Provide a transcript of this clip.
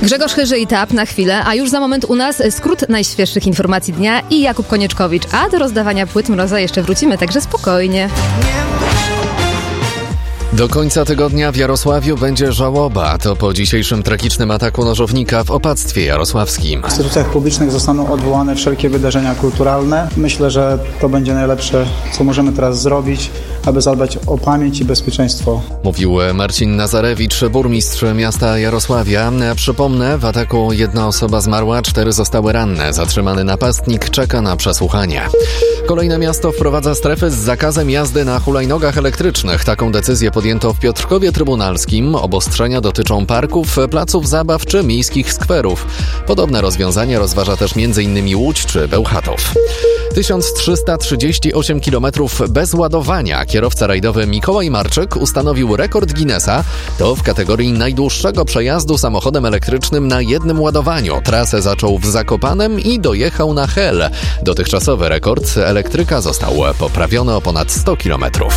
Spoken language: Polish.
Grzegorz Chyży i TAP na chwilę, a już za moment u nas skrót najświeższych informacji dnia i Jakub Konieczkowicz. A do rozdawania płyt Mroza jeszcze wrócimy, także spokojnie. Do końca tygodnia w Jarosławiu będzie żałoba. To po dzisiejszym tragicznym ataku nożownika w opactwie jarosławskim. W instytucjach publicznych zostaną odwołane wszelkie wydarzenia kulturalne. Myślę, że to będzie najlepsze, co możemy teraz zrobić, aby zadbać o pamięć i bezpieczeństwo. Mówił Marcin Nazarewicz, burmistrz miasta Jarosławia. Przypomnę, w ataku 1 osoba zmarła, 4 zostały ranne. Zatrzymany napastnik czeka na przesłuchanie. Kolejne miasto wprowadza strefy z zakazem jazdy na hulajnogach elektrycznych. Taką decyzję podjęto w Piotrkowie Trybunalskim. Obostrzenia dotyczą parków, placów zabaw czy miejskich skwerów. Podobne rozwiązanie rozważa też m.in. Łódź czy Bełchatów. 1338 km bez ładowania. Kierowca rajdowy Mikołaj Marczyk ustanowił rekord Guinnessa. To w kategorii najdłuższego przejazdu samochodem elektrycznym na jednym ładowaniu. Trasę zaczął w Zakopanem i dojechał na Hel. Dotychczasowy rekord elektryka został poprawiony o ponad 100 km.